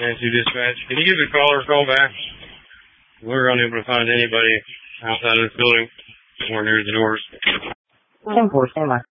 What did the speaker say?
Nancy Dispatch. Can you give the caller a call back? We're unable to find anybody outside of this building or near the doors. 10-4, stand by.